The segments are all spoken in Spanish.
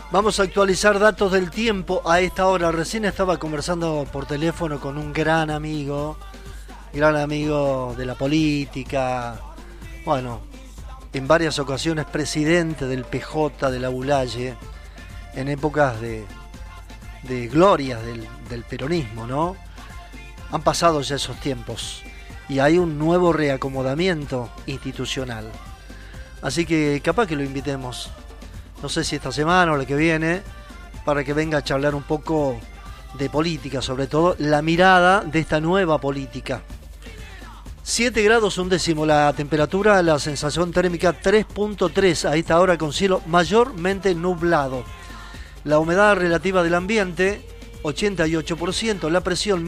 Vamos a actualizar datos del tiempo a esta hora. Recién estaba conversando por teléfono con un gran amigo de la política. Bueno, en varias ocasiones presidente del PJ de la Bulaye, en épocas de glorias del peronismo, ¿no? Han pasado ya esos tiempos y hay un nuevo reacomodamiento institucional. Así que capaz que lo invitemos, no sé si esta semana o la que viene, para que venga a charlar un poco de política, sobre todo la mirada de esta nueva política. 7 grados 1 décimo la temperatura, la sensación térmica 3.3 a esta hora con cielo mayormente nublado. La humedad relativa del ambiente 88%, la presión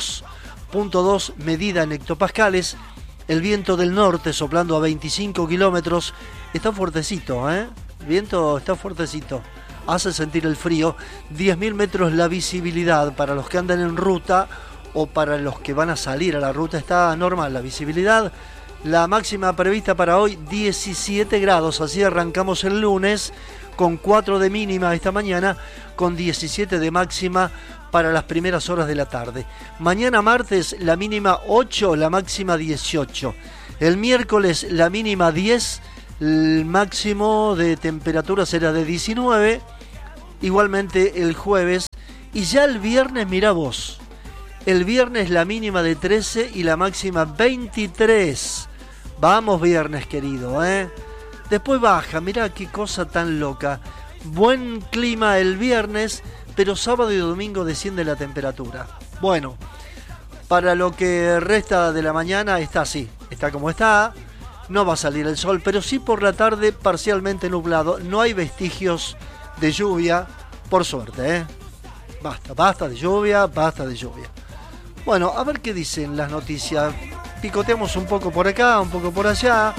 1002.2 medida en hectopascales. El viento del norte soplando a 25 kilómetros, está fuertecito, ¿eh? El viento está fuertecito, hace sentir el frío. 10.000 metros la visibilidad para los que andan en ruta o para los que van a salir a la ruta, está normal la visibilidad. La máxima prevista para hoy 17 grados, así arrancamos el lunes con 4 de mínima esta mañana, con 17 de máxima para las primeras horas de la tarde. Mañana martes la mínima 8, la máxima 18. El miércoles la mínima 10, el máximo de temperatura será de 19. Igualmente el jueves. Y ya el viernes, mirá vos, el viernes la mínima de 13 y la máxima 23. Vamos viernes, querido, ¿eh? Después baja, mirá qué cosa tan loca. Buen clima el viernes, pero sábado y domingo desciende la temperatura. Bueno, para lo que resta de la mañana está así, está como está, no va a salir el sol, pero sí por la tarde parcialmente nublado, no hay vestigios de lluvia, por suerte, ¿eh? Basta de lluvia, basta de lluvia. Bueno, a ver qué dicen las noticias, picoteamos un poco por acá, un poco por allá.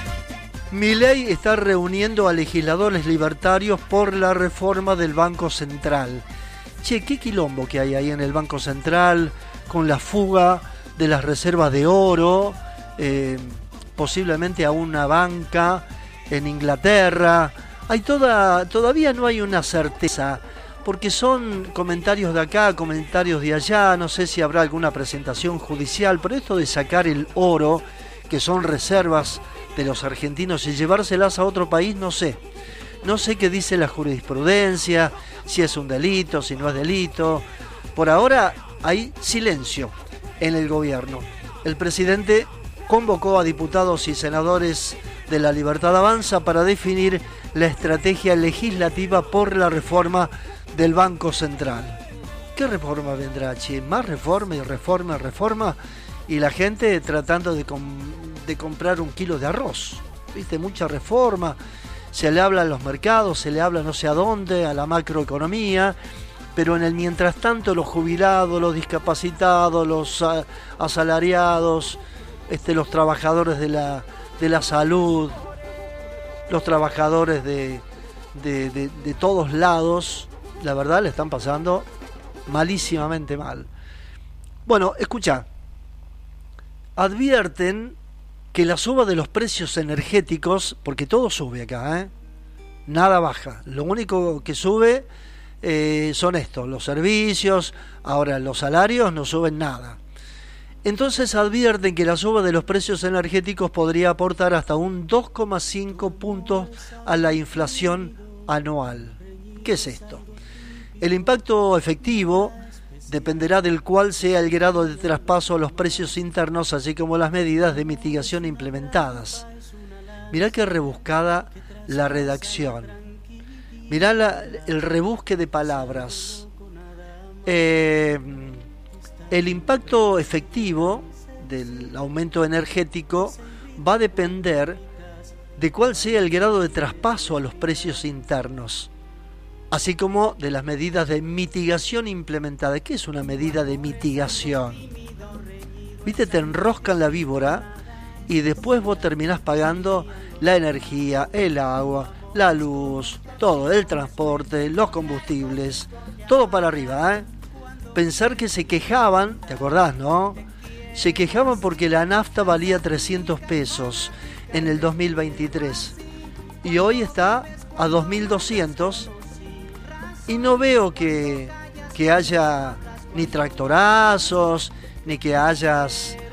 Milei está reuniendo a legisladores libertarios por la reforma del Banco Central. Che, qué quilombo que hay ahí en el Banco Central, con la fuga de las reservas de oro, posiblemente a una banca en Inglaterra. Todavía no hay una certeza, porque son comentarios de acá, comentarios de allá, no sé si habrá alguna presentación judicial, pero esto de sacar el oro, que son reservas de los argentinos, y llevárselas a otro país, no sé qué dice la jurisprudencia, si es un delito, si no es delito. Por ahora hay silencio en el gobierno. El presidente convocó a diputados y senadores de La Libertad Avanza para definir la estrategia legislativa por la reforma del Banco Central. ¿Qué reforma vendrá, che? Más reforma y reforma, y la gente tratando de comprar un kilo de arroz. ¿Viste? Mucha reforma, se le habla a los mercados, se le habla no sé a dónde, a la macroeconomía, pero en el mientras tanto los jubilados, los discapacitados, los asalariados, los trabajadores de la salud, los trabajadores de todos lados, la verdad le están pasando malísimamente mal. Bueno, escucha, advierten que la suba de los precios energéticos, porque todo sube acá, nada baja, lo único que sube son los servicios, ahora los salarios no suben nada. Entonces advierten que la suba de los precios energéticos podría aportar hasta un 2,5 puntos a la inflación anual. ¿Qué es esto? El impacto efectivo dependerá del cual sea el grado de traspaso a los precios internos, así como las medidas de mitigación implementadas. Mirá qué rebuscada la redacción. Mirá el rebusque de palabras. El impacto efectivo del aumento energético va a depender de cuál sea el grado de traspaso a los precios internos, así como de las medidas de mitigación implementadas. ¿Qué es una medida de mitigación? ¿Viste? Te enroscan la víbora y después vos terminás pagando la energía, el agua, la luz, todo, el transporte, los combustibles, todo para arriba, Pensar que se quejaban, ¿te acordás, no? Se quejaban porque la nafta valía 300 pesos en el 2023 y hoy está a 2.200. Y no veo que haya ni tractorazos, ni que hayan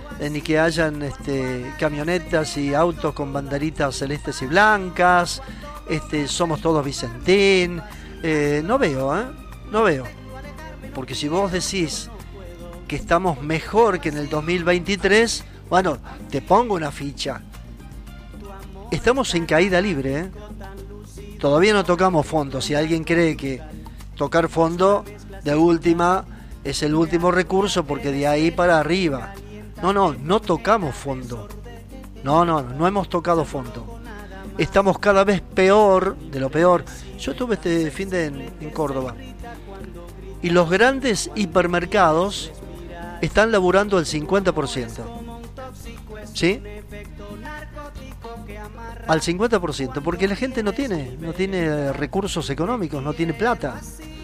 camionetas y autos con banderitas celestes y blancas. Somos todos Vicentín. No veo. Porque si vos decís que estamos mejor que en el 2023, bueno, te pongo una ficha. Estamos en caída libre, ¿eh? Todavía no tocamos fondo. Si alguien cree que tocar fondo de última es el último recurso, porque de ahí para arriba. No tocamos fondo. No hemos tocado fondo. Estamos cada vez peor, de lo peor. Yo estuve este fin de en Córdoba. Y los grandes hipermercados están laburando el 50%. ¿Sí? Al 50%, porque la gente no tiene recursos económicos, no tiene plata.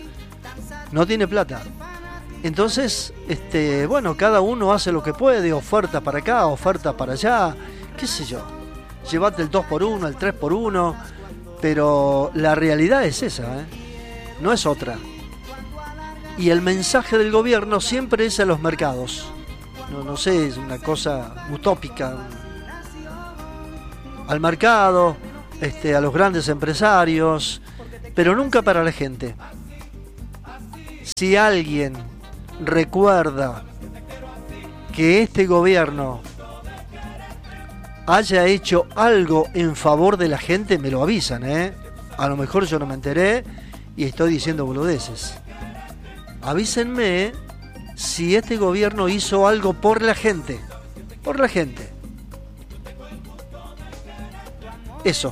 Entonces, bueno, cada uno hace lo que puede, oferta para acá, oferta para allá, qué sé yo. Llévate el 2x1, el 3x1, pero la realidad es esa, ¿eh? No es otra. Y el mensaje del gobierno siempre es a los mercados. No sé, es una cosa utópica. Al mercado, a los grandes empresarios, pero nunca para la gente. Si alguien recuerda que este gobierno haya hecho algo en favor de la gente, me lo avisan, ¿eh? A lo mejor yo no me enteré y estoy diciendo boludeces. Avísenme si este gobierno hizo algo por la gente. Por la gente. Eso.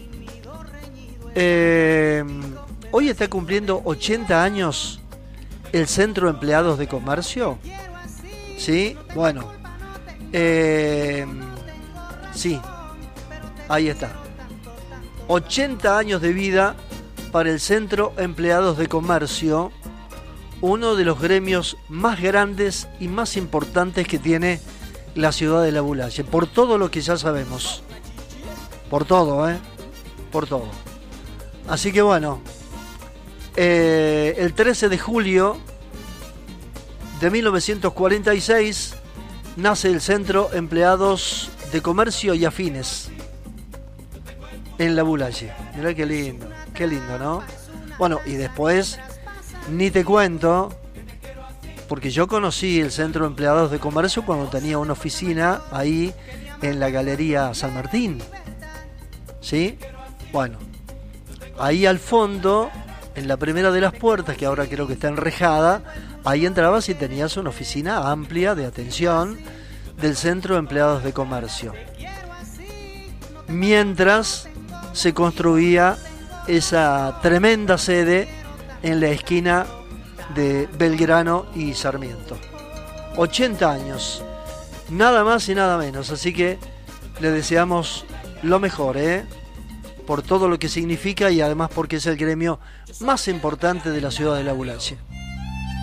Hoy está cumpliendo 80 años el Centro de Empleados de Comercio. ¿Sí? Bueno. Sí. Ahí está. 80 años de vida para el Centro Empleados de Comercio. Uno de los gremios más grandes y más importantes que tiene la ciudad de La Bulaye. Por todo lo que ya sabemos. Por todo, por todo. Así que bueno, el 13 de julio de 1946 nace el Centro Empleados de Comercio y Afines en La Bulaye. Mirá qué lindo, ¿no? Bueno, y después, ni te cuento, porque yo conocí el Centro de Empleados de Comercio cuando tenía una oficina ahí en la Galería San Martín. ¿Sí? Bueno, ahí al fondo, en la primera de las puertas, que ahora creo que está enrejada, ahí entrabas y tenías una oficina amplia de atención del Centro de Empleados de Comercio. Mientras se construía esa tremenda sede en la esquina de Belgrano y Sarmiento. 80 años, nada más y nada menos, así que le deseamos lo mejor, por todo lo que significa y además porque es el gremio más importante de la ciudad de La Bulaye.